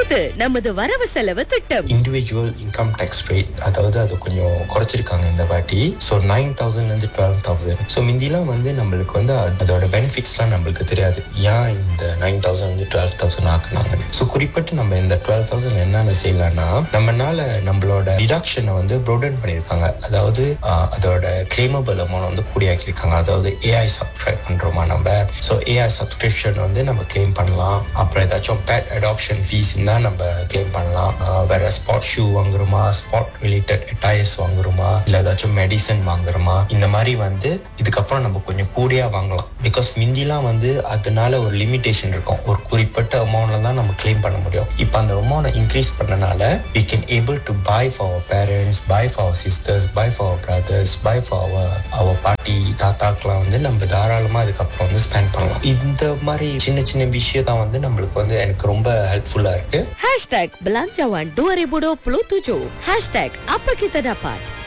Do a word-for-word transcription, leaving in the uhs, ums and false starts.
இப்போது நமது வரவு செலவு திட்டம். இண்டிவிஜுவல் இன்கம் டேக்ஸ் ரேட் அதாவது அது கொஞ்சம் குறைச்சிருக்காங்க இந்த வாட்டி. ஸோ நைன் தௌசண்ட் வந்து டுவெல் தௌசண்ட். ஸோ முந்திலாம் வந்து நம்மளுக்கு வந்து அதோட பெனிஃபிட்ஸ்லாம் நம்மளுக்கு தெரியாது, ஏன் இந்த நைன் தௌசண்ட் வந்து டுவெல் தௌசண்ட் ஆக்குனாங்க. ஸோ குறிப்பிட்டு நம்ம இந்த டுவெல் தௌசண்ட் என்னென்ன செய்யலாம்னா, நம்மனால நம்மளோட டிடக்ஷனை வந்து ப்ரோடன் பண்ணியிருக்காங்க. அதாவது ஆஹ், அதோட கிளைமபிள் அமௌண்ட் வந்து கூடியாக்கியிருக்காங்க. அதாவது ஏஐ சப்ஸ்கிரைப் பண்றோமா நம்ம, ஸோ ஏஐ சப்ஸ்கிரிப்ஷன் வந்து நம்ம கிளைம் பண்ணலாம். அப்புறம் ஏதாச்சும் பேட் அடாப்ஷன் ஃபீஸ் தான் நம்ம கிளைம் பண்ணலாம். ஆஹ், வேற spot shoe வாங்குறோமா, spot related attires வாங்குறோமா, இல்ல ஏதாச்சும் மெடிசன் வாங்குறோமா, இந்த மாதிரி வந்து இதுக்கப்புறம் நம்ம கொஞ்சம் கூடியா வாங்கலாம். பிகாஸ் மிந்திலாம் வந்து அதனால ஒரு லிமிடேஷன் இருக்கும், ஒரு குறிப்பிட்ட அமௌண்ட்ல தான் நம்ம கிளைம் பண்ண முடியும். இப்போ அந்த அமௌண்ட் இன்க்ரீஸ் பண்ணனால we can able to buy for our parents, buy for our sisters, buy for our brothers, buy for our our பாட்டி தாத்தாக்கெல்லாம் வந்து நம்ம தாராளமா அதுக்கப்புறம் வந்து ஸ்பெண்ட் பண்ணலாம். இந்த மாதிரி சின்ன சின்ன விஷயம் தான் வந்து நம்மளுக்கு வந்து எனக்கு ரொம்ப ஹெல்ப்ஃபுல்லா இருக்கு. Hashtag Belanjawan dua ribu dua puluh tujuh. Hashtag apa kita dapat.